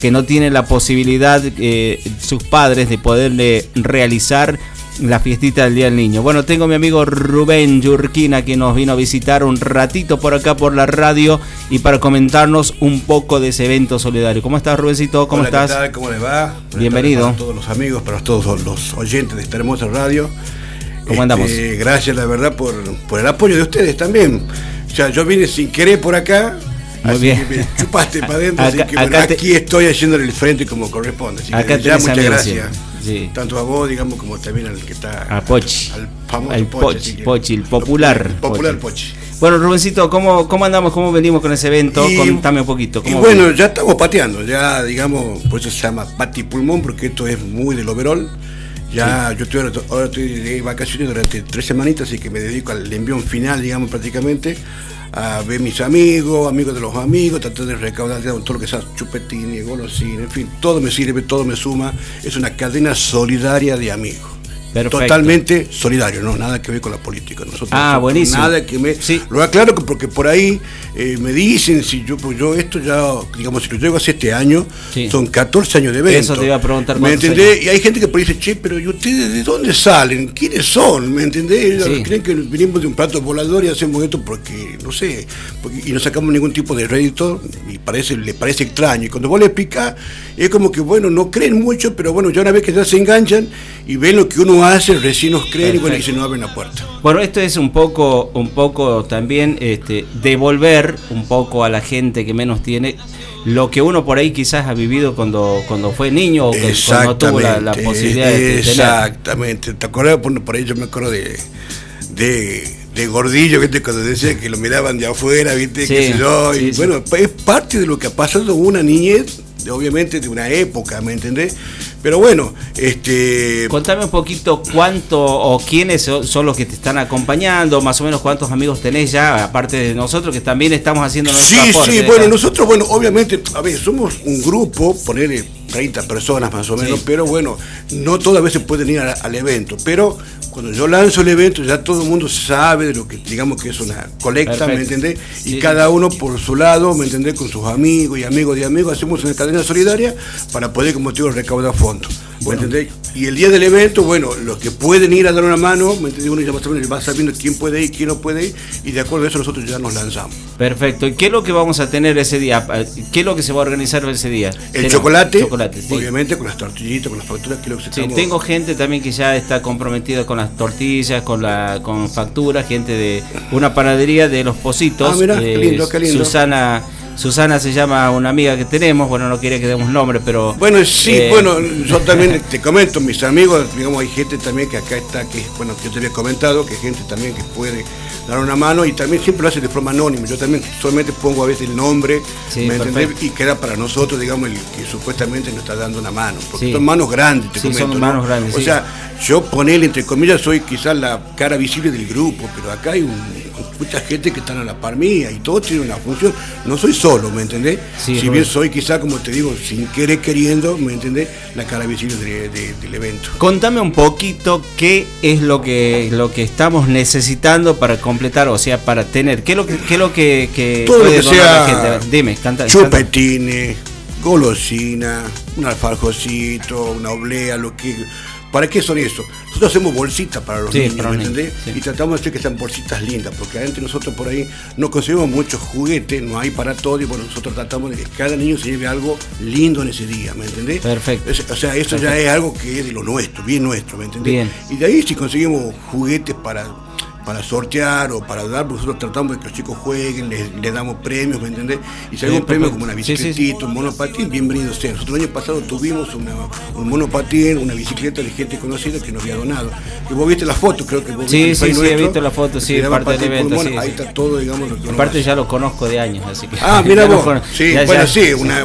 que no tienen la posibilidad sus padres de poderle realizar la fiestita del Día del Niño. Bueno, tengo a mi amigo Rubén Yurquina, que nos vino a visitar un ratito por acá por la radio y para comentarnos un poco de ese evento solidario. ¿Cómo estás, Rubencito? ¿Cómo estás? ¿Qué tal? ¿Cómo les va? Bienvenido. Para todos los amigos, para todos los oyentes de esta hermosa radio. ¿Cómo andamos? Gracias, la verdad, por el apoyo de ustedes también. O sea, yo vine sin querer por acá. Muy así bien. Que me chupaste para adentro, Acá, así que bueno, aquí estoy haciéndole el frente como corresponde. Así acá que ya muchas amigos, gracias. Sí. Tanto a vos, digamos, como también al que está. A Pochi. Al famoso al Pochi, el popular. El popular Pochi. Bueno, Rubencito, ¿cómo andamos? ¿Cómo venimos con ese evento? Contame un poquito. Y bueno, ya estamos pateando, ya digamos, por eso se llama Pati Pulmón, porque esto es muy del overall. Ya sí. Yo ahora estoy de vacaciones durante 3 semanitas, así que me dedico al envión final, digamos, prácticamente, a ver mis amigos de los amigos, tratar de recaudar todo lo que sea chupetines, golosinas, en fin, todo me sirve, todo me suma. Es una cadena solidaria de amigos. Perfecto. Totalmente solidario, no nada que ver con la política. Nosotros buenísimo. Nada que me. Sí. Lo aclaro porque por ahí me dicen si yo esto ya, digamos, si lo llego hace este año, sí. Son 14 años de evento. Eso te iba a preguntar. ¿Me entendés? Y hay gente que por ahí dice, che, pero ¿y ustedes de dónde salen? ¿Quiénes son? ¿Me entendés? Ellos sí. Creen que venimos de un plato volador y hacemos esto porque, no sé, y no sacamos ningún tipo de rédito y le parece extraño. Y cuando vos le explicás, es como que, bueno, no creen mucho, pero bueno, ya una vez que ya se enganchan y ven lo que uno hace, recién nos creen. Perfecto. Y bueno, y se nos abren la puerta. Bueno, esto es un poco también devolver un poco a la gente que menos tiene lo que uno por ahí quizás ha vivido cuando fue niño o que cuando tuvo la posibilidad de tener. Exactamente. ¿Te acuerdas? Por ahí yo me acuerdo de Gordillo, ¿viste? Cuando decía que lo miraban de afuera, ¿viste? Sí, qué sé yo. Y sí, bueno, es parte de lo que ha pasado una niñez, obviamente de una época, ¿me entendés? Pero bueno, contame un poquito cuánto o quiénes son los que te están acompañando, más o menos cuántos amigos tenés ya, aparte de nosotros que también estamos haciendo nuestro aporte. Sí, bueno, nosotros, obviamente, a ver, somos un grupo, ponerle 30 personas más o menos, sí. Pero bueno, no todas veces pueden ir al evento, pero cuando yo lanzo el evento ya todo el mundo sabe de lo que, digamos que es una colecta. Perfecto. ¿Me entendés? Y sí. Cada uno por su lado, ¿me entendés? Con sus amigos y amigos de amigos, hacemos una cadena solidaria para poder, como te digo, recaudar fondos. ¿Me entendés? Y el día del evento, bueno, los que pueden ir a dar una mano, ¿me entendés? Uno ya más o menos va sabiendo quién puede ir, quién no puede ir, y de acuerdo a eso nosotros ya nos lanzamos. Perfecto. ¿Y qué es lo que vamos a tener ese día? ¿Qué es lo que se va a organizar ese día? El chocolate, sí. Obviamente, con las tortillitas, con las facturas, que es lo que sí, tengo gente también que ya está comprometida con las tortillas, con facturas, gente de una panadería de Los Positos. Mirá, qué lindo. Susana se llama una amiga que tenemos, bueno, no quería que demos nombre, pero... Bueno, sí, yo también te comento, mis amigos, digamos, hay gente también que acá está, que bueno, yo te había comentado, que hay gente también que puede dar una mano y también siempre lo hace de forma anónima. Yo también solamente pongo a veces el nombre, sí, ¿me entendés? Y queda para nosotros, digamos, el que supuestamente nos está dando una mano, porque sí. Son manos grandes, te comento, son manos grandes, o sea, yo ponele, entre comillas, soy quizás la cara visible del grupo, pero acá hay mucha gente que están a la par mía y todos tienen una función. No soy solo, ¿me entendés? Sí, si bien soy quizás, como te digo, sin querer queriendo, ¿me entendés? La cara visible del evento. Contame un poquito qué es lo que estamos necesitando para completar, o sea, para tener, qué es lo que todo lo que sea la gente. Dime, canta. Chupetines, golosina, un alfajorcito, una oblea, lo que... ¿Para qué son eso? Nosotros hacemos bolsitas para los niños, ¿me entendés? Sí. Y tratamos de hacer que sean bolsitas lindas, porque adentro nosotros por ahí no conseguimos muchos juguetes, no hay para todo, y bueno, nosotros tratamos de que cada niño se lleve algo lindo en ese día, ¿me entendés? Perfecto. O sea, eso ya es algo que es de lo nuestro, bien nuestro, ¿me entendés? Bien. Y de ahí si conseguimos juguetes para sortear o para dar, nosotros tratamos de que los chicos jueguen, les damos premios, ¿me entendés? Y si hay un premio como una bicicletita, un monopatín, bienvenido sea. Nosotros el año pasado tuvimos un monopatín, una bicicleta de gente conocida que nos había donado. Que vos viste la foto, creo que vos viste el he visto la foto, sí, parte del evento. Pulmón, ahí está todo, digamos, lo que aparte ya lo conozco de años, así que... Mira vos, sí, bueno, sí,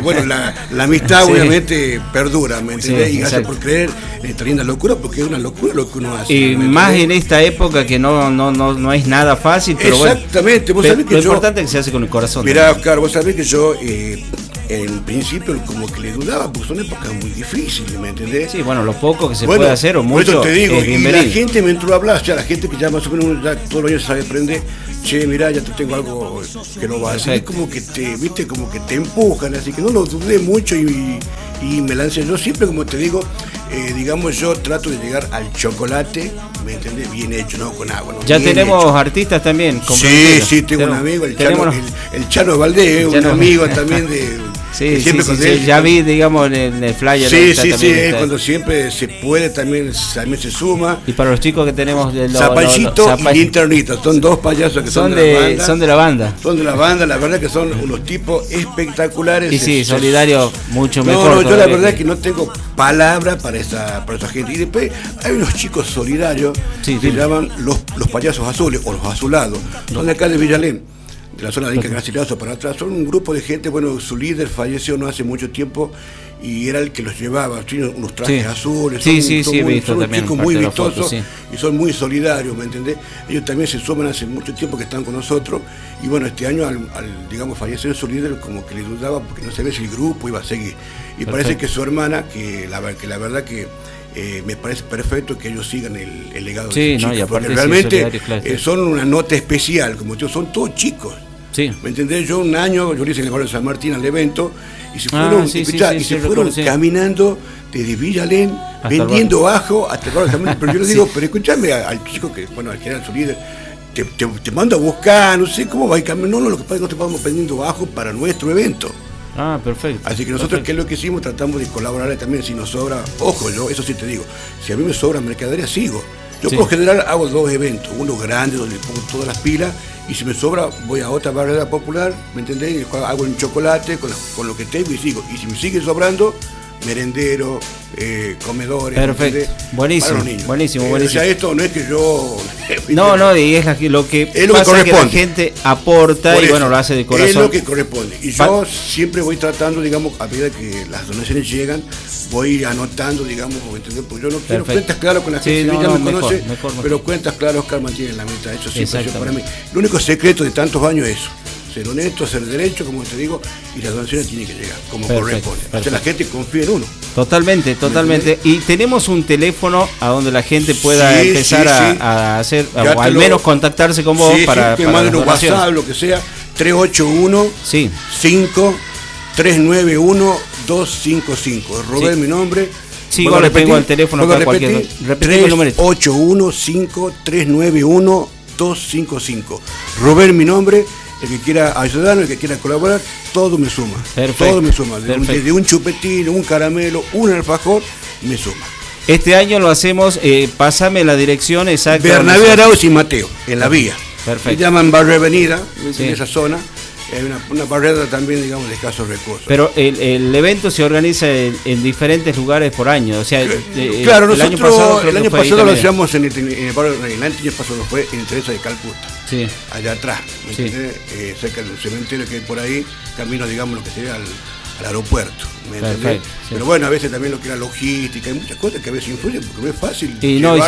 la amistad sí. Obviamente perdura, ¿me entendés? Sí, y gracias por creer en esta linda locura, porque es una locura lo que uno hace. Y más en esta época que no es nada fácil, pero exactamente, bueno, vos sabés que lo importante es que se hace con el corazón. Mirá, Oscar, vos sabés que yo en principio como que le dudaba, porque son épocas muy difíciles, ¿me entendés? Sí, bueno, lo poco que se puede hacer o mucho te digo, es y la gente me entró a hablar, o sea, la gente que ya más o menos ya todos los años sabe aprender, che, mirá, ya te tengo algo que no va a hacer, es como que te, viste, como que te empujan, así que no lo dudé mucho y me lancé. Yo siempre, como te digo, digamos, yo trato de llegar al chocolate, ¿me entendés? Bien hecho, no con agua. No, ya tenemos hecho. Artistas también. Sí, tengo un amigo, el Chano Valdés, un amigo también de... Sí, ya vi, digamos, en el flyer. Sí, cuando siempre se puede también se suma. Y para los chicos que tenemos... Zapallito y Linternita, son dos payasos que son de la banda. Son de la banda, la verdad que son unos tipos espectaculares. Y sí, solidarios, mucho mejor. No, yo la verdad es que no tengo palabra para esa gente. Y después hay unos chicos solidarios que se llaman los payasos azules o los azulados. Son de acá de Villalén, de la zona de Inca Garcilaso para atrás. Son un grupo de gente, bueno, su líder falleció no hace mucho tiempo y era el que los llevaba, tienen unos trajes azules, son unos chicos muy vistosos y son muy solidarios, ¿me entendés? Ellos también se suman hace mucho tiempo que están con nosotros y bueno, este año al digamos, fallecer su líder como que le dudaba porque no sabía si el grupo iba a seguir. Y parece que su hermana, que la verdad que me parece perfecto que ellos sigan el legado de sus chicos, porque realmente son una nota especial, como yo, son todos chicos. Sí. ¿Me entendés? Yo un año, yo le hice en el barrio de San Martín al evento y se fueron, caminando desde Villalén, vendiendo ajo hasta el barrio de San Martín. Pero yo le digo, pero escúchame al chico que, bueno, al que era su líder, te mando a buscar, no sé cómo va a ir caminando. No, lo que pasa es que nosotros vamos vendiendo ajo para nuestro evento. Ah, perfecto. Así que nosotros, ¿qué es lo que hicimos? Tratamos de colaborar también si nos sobra. Ojo, yo, eso sí te digo, si a mí me sobra mercadería, sigo. Yo por lo general hago 2 eventos, uno grande donde pongo todas las pilas y si me sobra voy a otra barrera popular, ¿me entendés? Y hago un chocolate con lo que tengo y sigo. Y si me sigue sobrando, merendero, comedores. Perfecto, buenísimo. O sea, esto no es que yo... No, y es lo que pasa que la gente aporta y bueno, lo hace de corazón. Es lo que corresponde. Y yo siempre voy tratando, digamos, a medida que las donaciones llegan, voy anotando, digamos, ¿entendés? Pues yo no quiero cuentas claras con la gente, ya me conoce, pero cuentas claras, Oscar mantiene la mitad. Eso siempre es para mí. El único secreto de tantos años es eso. Ser honesto, ser derecho, como te digo, y las donaciones tienen que llegar, como corresponde. O sea, la gente confía en uno. Totalmente. Y tenemos un teléfono a donde la gente pueda empezar a hacer, o al menos contactarse con vos para que manden un WhatsApp, lo que sea, 381-5-391-255. Robert, mi nombre. Sí, igual le tengo el teléfono acá, cualquier. 381-5-391-255. Robert, mi nombre. El que quiera ayudarnos, el que quiera colaborar, todo me suma. Perfecto. Todo me suma. Desde un chupetín, un caramelo, un alfajor, me suma. Este año lo hacemos, pásame la dirección exacta. Bernabé Arauz y Mateo, en la vía. Perfecto. Se llaman Barrio Avenida, en esa zona. Hay una barrera también, digamos, de escasos recursos. Pero el evento se organiza en diferentes lugares por año. O sea, claro, el año pasado lo hacíamos en el barrio, el año pasado fue en Teresa de Calcuta. Sí. Allá atrás, cerca del cementerio que hay por ahí, camino, digamos, lo que sería al aeropuerto. ¿Me entendés? Pero bueno, a veces también lo que era logística, hay muchas cosas que a veces influyen porque no es fácil.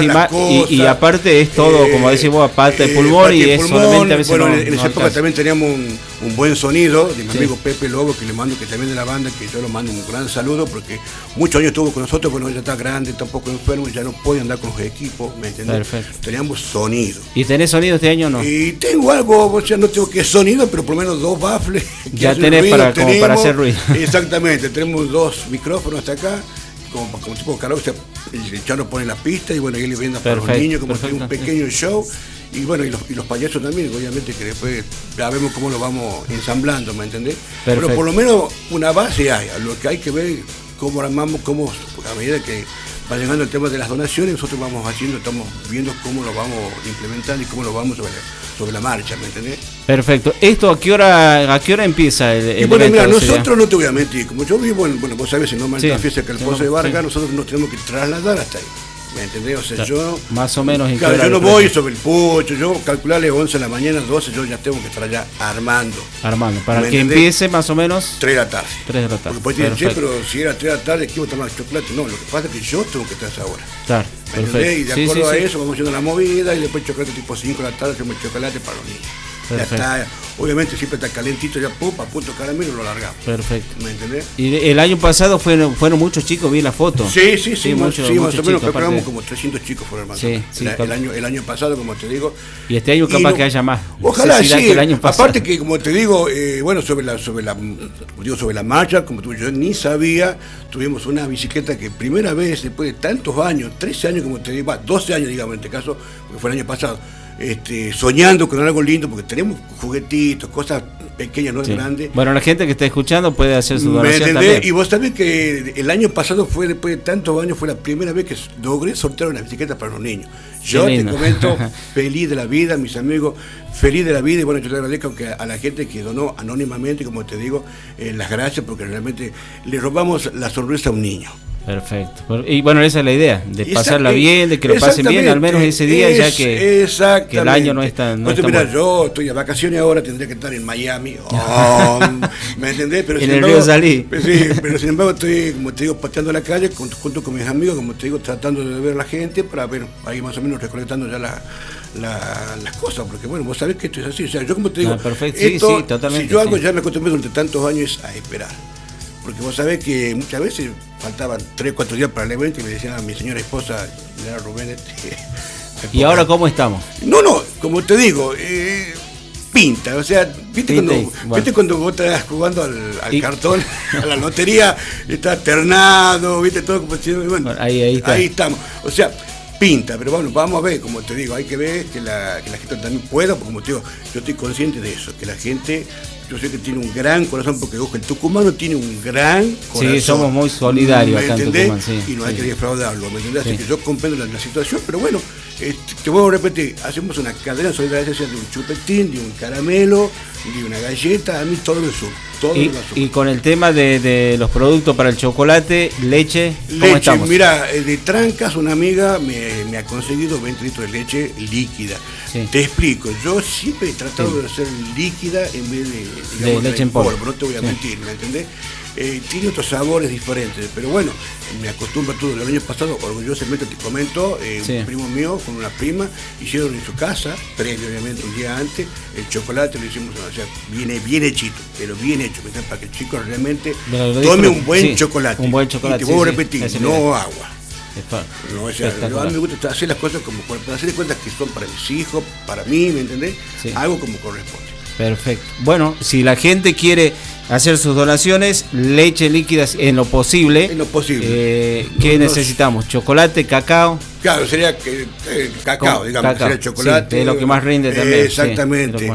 Y aparte es todo, como decís vos, aparte de pulmón y es solamente a veces. Bueno, en esa época también teníamos un buen sonido de mi amigo Pepe Lobo, que le mando, que también de la banda, que yo le mando un gran saludo porque muchos años estuvo con nosotros, bueno, ya está grande, está un poco enfermo, ya no puede andar con los equipos, ¿me entendés? Perfecto. Teníamos sonido. ¿Y tenés sonido este año o no? Y tengo algo, o sea, no tengo que sonido, pero por lo menos 2 baffles. Ya tenés ruido, para hacer ruido. Exactamente, tenemos 2 micrófonos hasta acá, como tipo karaoke, el Chano pone la pista y bueno, ahí le venda para los niños, como un pequeño show. Y bueno, y los payasos también, obviamente que después ya vemos cómo lo vamos ensamblando, ¿me entendés? Perfecto. Pero por lo menos una base hay, lo que hay que ver cómo armamos, cómo a medida que va llegando el tema de las donaciones, nosotros vamos haciendo, estamos viendo cómo lo vamos implementando y cómo lo vamos sobre la marcha, ¿me entendés? Perfecto. ¿Esto a qué hora empieza el bueno, evento? Mira, nosotros no te voy a mentir, como yo vivo bueno, vos sabés, en Normal Fiesta que el Pozo de Vargas, nosotros nos tenemos que trasladar hasta ahí. ¿Me entendés? O sea, yo... Más o menos... Claro, yo no voy sobre el pucho, yo calcularle 11 de la mañana, 12, yo ya tengo que estar allá armando. Para que empiece más o menos... 3 de la tarde. 3 de la tarde. Porque puedes decir, pero si era 3 de la tarde, ¿qué voy a tomar chocolate? No, lo que pasa es que yo tengo que estar a esa hora. Claro, perfecto. Y de acuerdo a eso vamos haciendo la movida y después chocolate tipo 5 de la tarde, hacemos chocolate para los niños. Ya está, obviamente siempre está calentito, ya a punto caramelo lo largamos. Perfecto. ¿Me entendés? Y el año pasado fueron muchos chicos, vi la foto. Sí, muchos más o menos, calculamos aparte. como 300 chicos fueron más. Sí, el año pasado, como te digo. Y este año capaz que haya más. Ojalá, sí. El año pasado. Aparte que, como te digo, bueno, sobre la marcha, como tú, yo ni sabía, tuvimos una bicicleta que primera vez, después de tantos años, 13 años, como te digo, 12 años, digamos, en este caso, porque fue el año pasado, soñando con algo lindo, porque tenemos juguetitos, cosas pequeñas, no grandes. Bueno, la gente que está escuchando puede hacer su donación también. Y vos sabés que el año pasado fue, después de tantos años, fue la primera vez que logré sortear una bicicleta para los niños. Yo te comento, feliz de la vida, mis amigos, feliz de la vida, y bueno, yo le agradezco a la gente que donó anónimamente, como te digo, las gracias, porque realmente le robamos la sonrisa a un niño. Perfecto. Y bueno, esa es la idea, de pasarla bien, de que lo pasen bien, al menos ese día, ya que el año no es tan... Mira, yo estoy de vacaciones ahora, tendría que estar en Miami, ¿me entendés? Pero en el río Salí. Sí, pero sin embargo estoy, como te digo, pateando la calle junto con mis amigos, como te digo, tratando de ver a la gente, para ver, ahí más o menos recolectando ya las cosas, porque bueno, vos sabés que esto es así, o sea, yo como te digo, perfecto. Esto, sí, totalmente, si yo algo ya me acostumbré durante tantos años a esperar. Porque vos sabés que muchas veces faltaban 3 o 4 días para el evento y me decían a mi señora esposa, Rubén, ¿y ahora cómo estamos? No, como te digo, pinta, o sea, ¿viste cuando vos estás jugando al cartón, a la lotería, estás ternado, viste todo como si, bueno, ahí estamos, o sea, pinta, pero bueno, vamos a ver, como te digo, hay que ver que la gente también pueda, porque como te digo, yo estoy consciente de eso, que la gente, yo sé que tiene un gran corazón, porque ojo, el tucumano tiene un gran corazón. Sí, somos muy solidarios acá en Tucumán, y no hay que defraudarlo, ¿me entendés? Así que yo comprendo la situación, pero bueno, te voy a repetir, hacemos una cadena solidaria, de un chupetín, de un caramelo, de una galleta, a mí todo me suma. Y con el tema de los productos para el chocolate, leche, ¿cómo estamos? Mira, de Trancas una amiga me ha conseguido 20 litros de leche líquida. Sí. Te explico, yo siempre he tratado de hacer líquida en vez de leche en polvo. No te voy a mentir, ¿me entendés? Tiene otros sabores diferentes, pero bueno, me acostumbro a todo. El año pasado, orgullosamente te comento, un primo mío con una prima hicieron en su casa, previo obviamente un día antes, el chocolate lo hicimos, o sea, viene bien hechito, pero bien hecho, para que el chico realmente tome un buen chocolate. Un buen chocolate. Y te voy a repetir, no agua. No, o sea, a mí me gusta hacer las cosas como para hacer cuenta que son para mis hijos, para mí, ¿me entendés? Sí. Algo como corresponde. Perfecto. Bueno, si la gente quiere hacer sus donaciones, leche líquida en lo posible. En lo posible. ¿Qué necesitamos? ¿Chocolate, cacao? Claro, sería cacao, digamos, sería chocolate. Sí, es lo que más rinde también. Exactamente.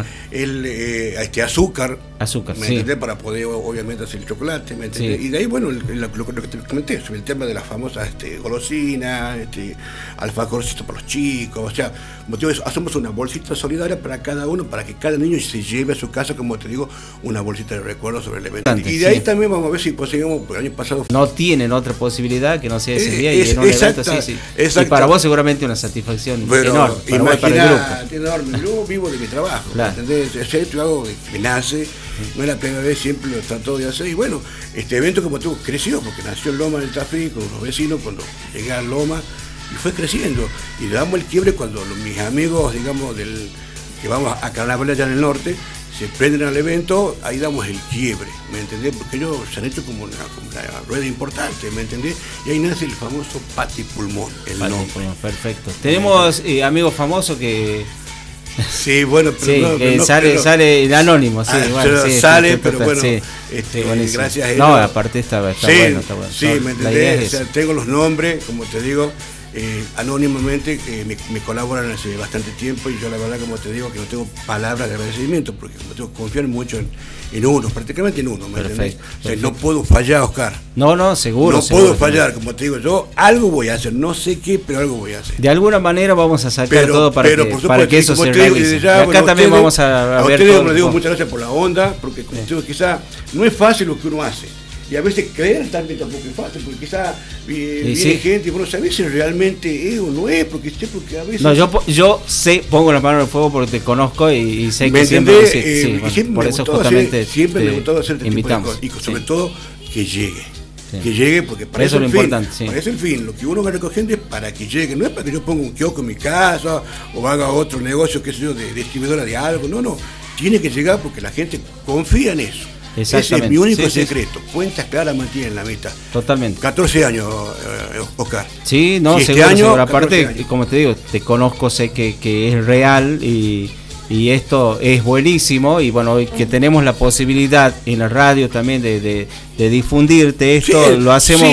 Sí, azúcar. Azúcar, ¿me entendés? Para poder, obviamente, hacer el chocolate, ¿me entendés? Sí. Y de ahí, bueno, lo que te comenté, sobre el tema de las famosas golosinas, alfajorcitos para los chicos, o sea, hacemos una bolsita solidaria para cada uno, para que cada niño se lleve a su casa, como te digo, una bolsita de recuerdos sobre el evento. Y de ahí también vamos a ver si conseguimos, por el año pasado... No tienen otra posibilidad que no sea ese día, y en un evento sí. Y para vos seguramente una satisfacción enorme, para vos, para el grupo. Enorme. Yo vivo de mi trabajo, claro. ¿Entendés? Esto hago de que nace, no es la primera vez, siempre lo trato de hacer. Y bueno, este evento como tú creció, porque nació en Loma del Tafí con los vecinos cuando llegué a Loma, y fue creciendo. Y le damos el quiebre cuando mis amigos, digamos, que vamos a Carnaval allá en el norte, se prenden al evento, ahí damos el quiebre, ¿me entendés? Porque ellos se han hecho como una rueda importante, ¿me entendés? Y ahí nace el famoso Patipulmón, el nombre. Perfecto. Tenemos amigos famosos que... Sí, bueno, pero sí, sale el anónimo, sí, bueno, sale, pero bueno, gracias a ellos. No, aparte está bueno, está bueno. Sí, ¿me entendés? O sea, tengo los nombres, como te digo, anónimamente, me colaboran hace bastante tiempo, y yo la verdad, como te digo, que no tengo palabras de agradecimiento, porque como tengo confían mucho en uno, prácticamente en uno, ¿me entendés? O sea, no puedo fallar, Oscar. No, seguro. No puedo fallar, como te digo, yo algo voy a hacer, no sé qué, pero algo voy a hacer. De alguna manera vamos a sacar todo para que eso se realice. Acá bueno, también vamos a ver ustedes, todo. Les digo muchas gracias por la onda, porque como te digo, quizá no es fácil lo que uno hace. Y a veces creer también tampoco es fácil, porque quizá viene gente y bueno, ¿sabes si realmente es o no es? Porque a veces... No, yo sé, pongo la mano en el fuego porque te conozco y sé que siempre... siempre por eso justamente siempre me ha gustado hacer este invitamos. Tipo de cosas, y sobre todo que llegue. Sí. Que llegue, porque para eso es lo importante. Para eso el fin, lo que uno va recogiendo es para que llegue, no es para que yo ponga un kiosco en mi casa o haga otro negocio, qué sé yo, de distribuidora de algo, no, tiene que llegar porque la gente confía en eso. Ese es mi único secreto. Cuentas claras mantienen la meta. Totalmente. 14 años, Oscar. Sí, no, seguro. Aparte, como te digo, te conozco, sé que es real y esto es buenísimo. Y bueno, hoy que tenemos la posibilidad en la radio también de difundirte esto, lo hacemos